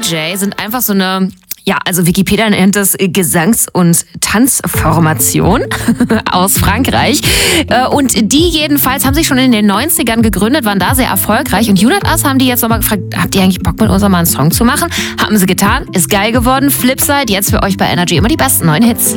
DJ sind einfach so eine, ja, also Wikipedia nennt es Gesangs- und Tanzformation aus Frankreich. Und die jedenfalls haben sich schon in den 90ern gegründet, waren da sehr erfolgreich. Und Unit Us haben die jetzt nochmal gefragt, habt ihr eigentlich Bock mit uns mal einen Song zu machen? Haben sie getan, ist geil geworden. Flipside, jetzt für euch bei Energy immer die besten neuen Hits.